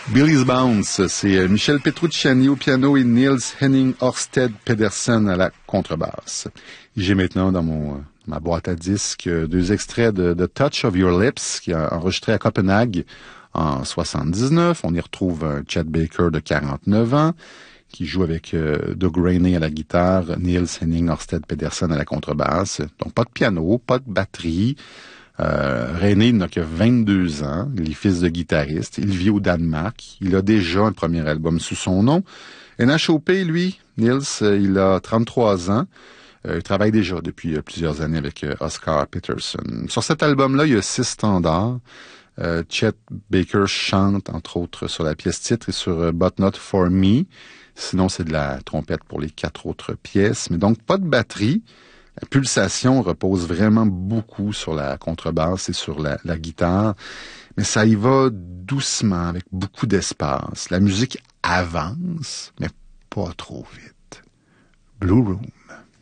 Billy's Bounce, c'est Michel Petrucciani au piano et Niels Henning Ørsted Pedersen à la contrebasse. J'ai maintenant dans ma boîte à disques 2 extraits de Touch of Your Lips qui a enregistré à Copenhague en 79. On y retrouve Chet Baker de 49 ans qui joue avec Doug Rainey à la guitare, Niels Henning Ørsted Pedersen à la contrebasse. Donc pas de piano, pas de batterie. Rainey n'a que 22 ans, il est fils de guitariste, il vit au Danemark, il a déjà un premier album sous son nom. NHOP, lui, Niels, il a 33 ans, il travaille déjà depuis plusieurs années avec Oscar Peterson. Sur cet album-là, il y a 6 standards. Chet Baker chante, entre autres, sur la pièce titre et sur But Not For Me. Sinon, c'est de la trompette pour les 4 autres pièces, mais donc pas de batterie. La pulsation repose vraiment beaucoup sur la contrebasse et sur la guitare, mais ça y va doucement, avec beaucoup d'espace. La musique avance, mais pas trop vite. Blue Room.